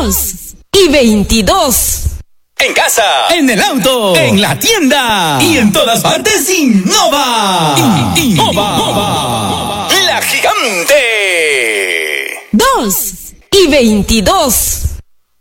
2:22. En casa, en el auto, en la tienda y en todas partes innova. Innova. La Gigante. 2:22.